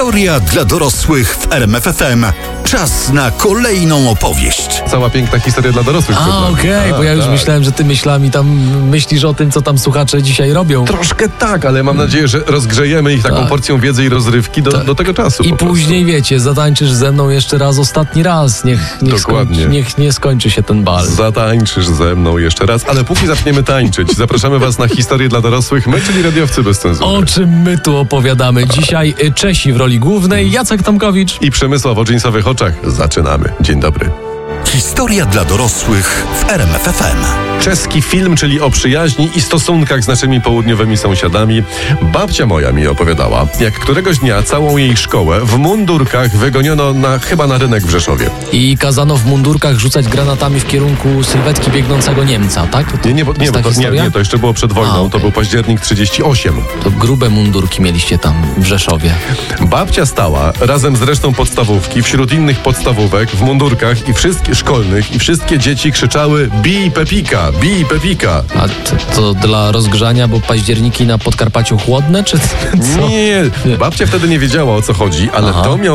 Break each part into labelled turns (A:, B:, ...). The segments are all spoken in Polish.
A: Historia dla dorosłych w RMF FM. Czas na kolejną opowieść.
B: Cała piękna historia dla dorosłych.
C: Okej, bo ja już myślałem, że ty myślami tam myślisz o tym, co tam słuchacze dzisiaj robią.
B: Troszkę tak, ale mam nadzieję, że rozgrzejemy ich taką porcją wiedzy i rozrywki do tego czasu.
C: I później wiecie, zatańczysz ze mną jeszcze raz, ostatni raz. Niech nie skończy się ten bal.
B: Zatańczysz ze mną jeszcze raz, ale póki zaczniemy tańczyć, zapraszamy was na historię dla dorosłych. My, czyli radiowcy bez cenzury.
C: O czym my tu opowiadamy? Dzisiaj Czesi w roli głównej, Jacek Tomkowicz
B: I Przemysław o dżinsowych oczach. Zaczynamy. Dzień dobry.
A: Historia dla dorosłych w RMF FM.
B: Czeski film, czyli o przyjaźni i stosunkach z naszymi południowymi sąsiadami. Babcia moja mi opowiadała, jak któregoś dnia całą jej szkołę w mundurkach wygoniono chyba na rynek w Rzeszowie.
C: I kazano w mundurkach rzucać granatami w kierunku sylwetki biegnącego Niemca, tak?
B: Nie, to jeszcze było przed wojną. To był październik 38.
C: To grube mundurki mieliście tam w Rzeszowie.
B: Babcia stała razem z resztą podstawówki wśród innych podstawówek w mundurkach i wszystkie szkolnych i wszystkie dzieci krzyczały bij Pepika, bij Pepika.
C: A to dla rozgrzania, bo październiki na Podkarpaciu chłodne, czy co?
B: Nie, babcia wtedy nie wiedziała, o co chodzi, ale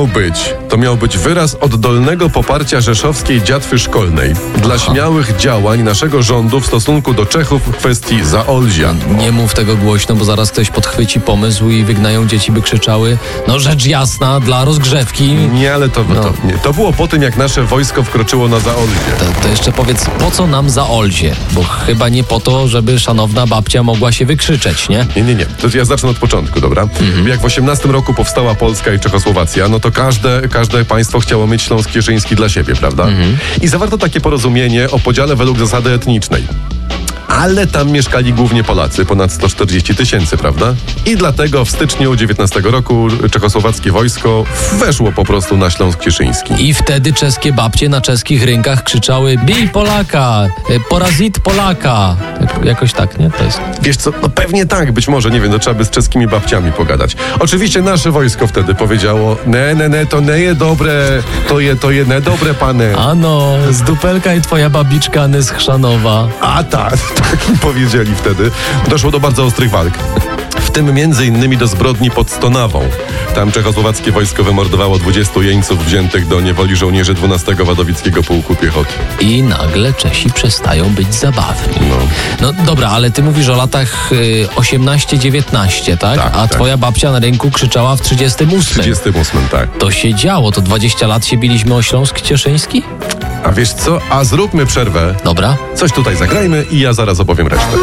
B: to miał być wyraz oddolnego poparcia rzeszowskiej dziatwy szkolnej dla śmiałych działań naszego rządu w stosunku do Czechów w kwestii Zaolzia.
C: Nie mów tego głośno, bo zaraz ktoś podchwyci pomysł i wygnają dzieci, by krzyczały, no rzecz jasna, dla rozgrzewki.
B: Nie, ale to było po tym, jak nasze wojsko wkroczyło na Zaolzie.
C: To jeszcze powiedz, po co nam Zaolzie? Bo chyba nie po to, żeby szanowna babcia mogła się wykrzyczeć, nie?
B: Nie. To ja zacznę od początku, dobra? Jak w 18 roku powstała Polska i Czechosłowacja, no to każde państwo chciało mieć Śląsk Cieszyński dla siebie, prawda? I zawarto takie porozumienie o podziale według zasady etnicznej. Ale tam mieszkali głównie Polacy, ponad 140 000, prawda? I dlatego w styczniu 19 roku czechosłowackie wojsko weszło po prostu na Śląsk Cieszyński.
C: I wtedy czeskie babcie na czeskich rynkach krzyczały bij Polaka, porazit Polaka. Jakoś tak, nie? To jest...
B: Wiesz co, no pewnie tak, być może, nie wiem, to trzeba by z czeskimi babciami pogadać. Oczywiście nasze wojsko wtedy powiedziało ne, to nie je dobre, to je nedobre, pane.
C: Ano, z dupelka i twoja babiczka z Chrzanowa.
B: A tak im powiedzieli wtedy. Doszło do bardzo ostrych walk. W tym między innymi do zbrodni pod Stonawą. Tam czechosłowackie wojsko wymordowało 20 jeńców wziętych do niewoli żołnierzy 12 Wadowickiego Pułku Piechoty.
C: I nagle Czesi przestają być zabawni. No dobra, ale ty mówisz o latach 18-19, tak? A twoja babcia na rynku krzyczała w 38.
B: 38, tak.
C: To się działo, to 20 lat się biliśmy o Śląsk Cieszyński?
B: A wiesz co? A zróbmy przerwę.
C: Dobra.
B: Coś tutaj zagrajmy i ja zaraz opowiem resztę.